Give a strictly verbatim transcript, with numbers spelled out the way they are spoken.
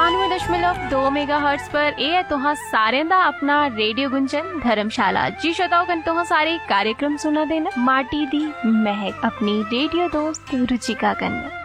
बानवे दशमलव दो मेगा हर्ट्ज पर ए है तुहां सारें दा अपना रेडियो गुंजन धर्मशाला। जी श्रोताओ कन तुहां सारे कार्यक्रम सुना देना माटी दी महक अपनी रेडियो दोस्त रुचिका कन्नै।